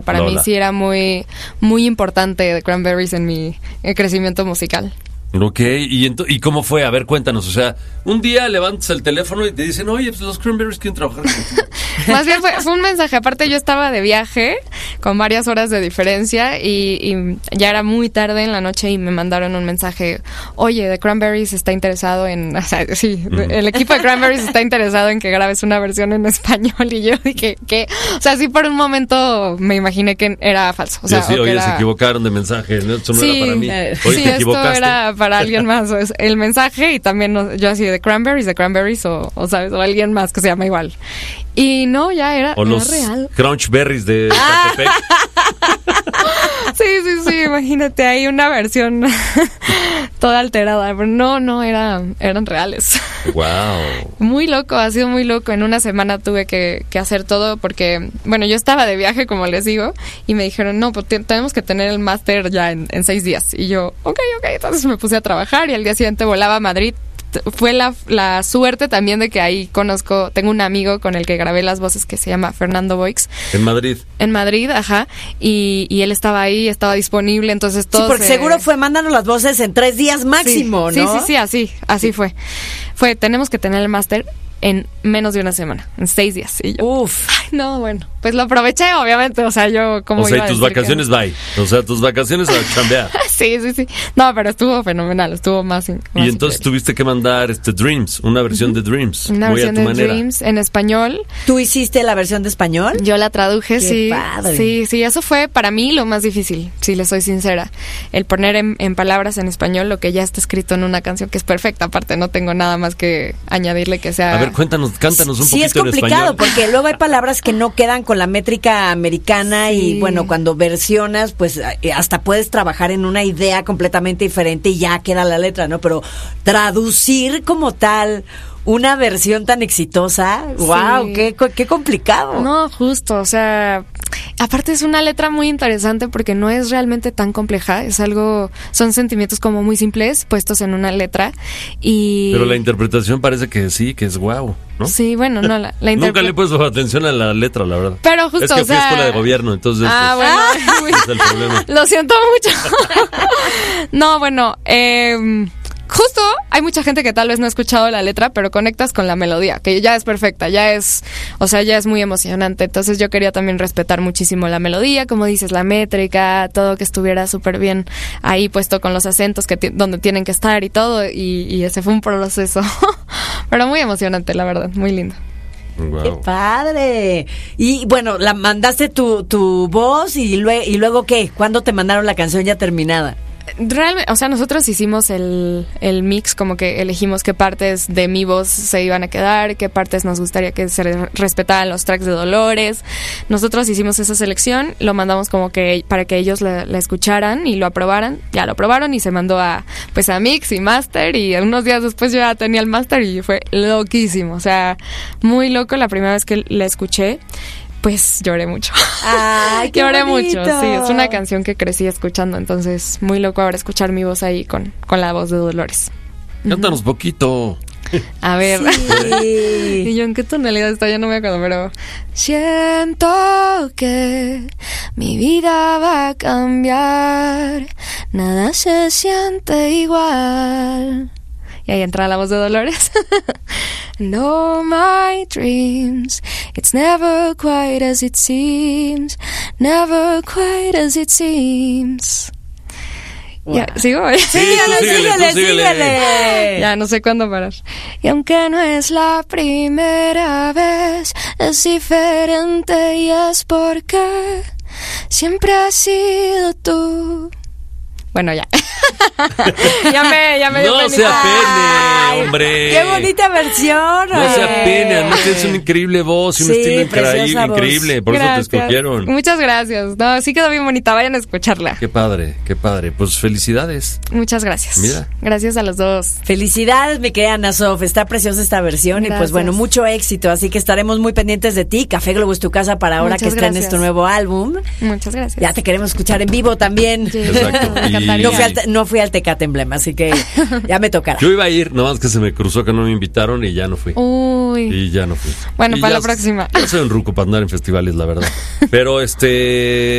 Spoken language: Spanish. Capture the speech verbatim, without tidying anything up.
Para hola, mí hola. sí era muy, muy importante The Cranberries en mi eh, crecimiento musical. Ok, ¿Y, ento- ¿y cómo fue? A ver, cuéntanos. O sea, un día levantas el teléfono y te dicen, oye, pues los Cranberries quieren trabajar contigo. Más bien fue, fue un mensaje. Aparte yo estaba de viaje con varias horas de diferencia y, y ya era muy tarde en la noche y me mandaron un mensaje. Oye, The Cranberries está interesado en... O sea, sí, Ujú. el equipo de Cranberries está interesado en que grabes una versión en español. Y yo dije, ¿qué? O sea, sí, por un momento me imaginé que era falso. O sea, y así, o que oye, era... se equivocaron de mensaje. ¿no? Esto no Sí, era para mí. eh, Oye, sí, te esto equivocaste. era para alguien más. O es el mensaje y también no- yo así de Cranberries, de Cranberries o, o, ¿sabes? O alguien más que se llama igual. Y no, ya era, O era los real. Crunchberries de Catepec. Sí, sí, sí, imagínate, hay una versión toda alterada. Pero no, no, era, eran reales. Wow. Muy loco, ha sido muy loco. En una semana tuve que, que hacer todo porque, bueno, yo estaba de viaje, como les digo, y me dijeron, no, pues te- tenemos que tener el máster ya en, en seis días. Y yo, ok, ok, entonces me puse a trabajar y al día siguiente volaba a Madrid. T- Fue la, la suerte también de que ahí conozco, tengo un amigo con el que grabé las voces que se llama Fernando Boix. En Madrid. En Madrid, ajá, y, y él estaba ahí, estaba disponible, entonces todo Sí, porque se- seguro fue mándanos las voces en tres días máximo, sí, ¿no? Sí, sí, sí, así, así fue. Fue, tenemos que tener el máster en menos de una semana, en seis días. Y yo, Uf. ay, no, bueno, pues lo aproveché, obviamente, o sea, yo como O sea, y tus vacaciones, bye. O sea, tus vacaciones a chambear. Sí, sí, sí. No, pero estuvo fenomenal, estuvo más, in- más Y entonces increíble. tuviste que mandar este Dreams, una versión de Dreams. Una muy a versión tu de manera. Dreams en español. ¿Tú hiciste la versión de español? Yo la traduje, Qué sí. padre. Sí, sí, eso fue para mí lo más difícil, si le soy sincera. El poner en, en palabras en español lo que ya está escrito en una canción que es perfecta. Aparte, no tengo nada más que añadirle que sea... A ver, cuéntanos, cántanos un Sí, poquito es complicado en español. porque luego hay palabras que no quedan con la métrica americana Sí. y bueno, cuando versionas, pues eh, hasta puedes trabajar en una idea completamente diferente y ya queda la letra, ¿no? Pero traducir como tal una versión tan exitosa, Sí. wow, qué, qué complicado. No, justo, o sea, aparte es una letra muy interesante porque no es realmente tan compleja, es algo, son sentimientos como muy simples puestos en una letra y... Pero la interpretación parece que sí, que es guau, ¿no? Sí, bueno, no, la, la Nunca le he interpre- puesto atención a la letra, la verdad. Pero justo, es que o fui sea... a escuela de gobierno, entonces Ah, pues, bueno, ese es el problema. lo siento mucho. No, bueno, eh, justo hay mucha gente que tal vez no ha escuchado la letra, pero conectas con la melodía, que ya es perfecta, ya es, o sea, ya es muy emocionante. Entonces yo quería también respetar muchísimo la melodía, como dices, la métrica, todo que estuviera súper bien ahí puesto con los acentos que ti- donde tienen que estar y todo, y, y ese fue un proceso, pero muy emocionante, la verdad, muy lindo. Guau. ¡Qué padre! Y bueno, la mandaste tu, tu voz y, lue- y luego ¿qué? ¿Cuándo te mandaron la canción ya terminada? Realmente, o sea, nosotros hicimos el, el mix, como que elegimos qué partes de mi voz se iban a quedar, qué partes nos gustaría que se re- respetaran los tracks de Dolores. Nosotros hicimos esa selección, lo mandamos como que para que ellos la, la escucharan y lo aprobaran. Ya lo aprobaron y se mandó a pues a mix y master, y unos días después yo ya tenía el master y fue loquísimo, o sea, muy loco. La primera vez que la escuché, pues lloré mucho. ¡Ay, qué Lloré bonito! mucho, sí, es una canción que crecí escuchando, entonces muy loco ahora escuchar mi voz ahí con, con la voz de Dolores. Cántanos poquito. A ver, Sí. y yo en qué tonalidad está, ya no me acuerdo, pero siento que mi vida va a cambiar, nada se siente igual. Y ahí entra la voz de Dolores. And all my dreams, it's never quite as it seems, never quite as it seems. Wow. Ya, ¿sigo? Sí, tú síguele, tú síguele, síguele. síguele. Ya no sé cuándo parar. Y aunque no es la primera vez, es diferente y es porque siempre has sido tú. Bueno, ya. ya me, ya me dio No penita. se apene, Ay, hombre. ¡Qué bonita versión! No oye. se apene, no tienes una increíble voz y un Sí, estilo preciosa increíble, voz. increíble, por Gracias. eso te escogieron. Muchas gracias. No, sí quedó bien bonita, vayan a escucharla. Qué padre, qué padre. Pues felicidades. Muchas gracias. Mira. Gracias a los dos. Felicidades, mi querida Ana Sof, está preciosa esta versión y pues Gracias. bueno, mucho éxito, así que estaremos muy pendientes de ti. Café Globo es tu casa para ahora Muchas que estrenes gracias. tu nuevo álbum. Muchas gracias. Ya te queremos escuchar en vivo también. Sí. Exacto. Y encantaría. No fui, al, no fui al Tecate Emblema, así que ya me tocará. Yo iba a ir, nomás que se me cruzó que no me invitaron y ya no fui. Uy. Y ya no fui. Bueno, Y para ya, la próxima. Yo soy un ruco para andar en festivales, la verdad. Pero este...